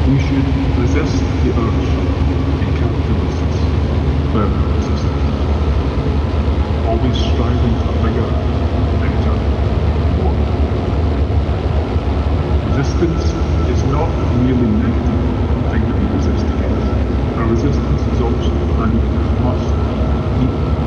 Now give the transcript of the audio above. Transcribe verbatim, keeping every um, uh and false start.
We should resist the urge to be capitalists without resistance. Always striving for bigger, better, more. Resistance is not really negative thing that we resist against. Our resistance is also, and must, deep